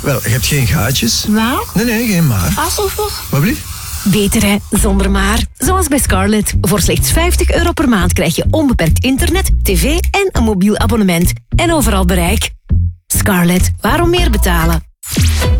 Wel, je hebt geen gaatjes. Maar? Nee, geen maar. Alsof. Wat blieft? Beter hè, zonder maar. Zoals bij Scarlett. Voor slechts €50 per maand krijg je onbeperkt internet, tv en een mobiel abonnement. En overal bereik. Scarlett, waarom meer betalen?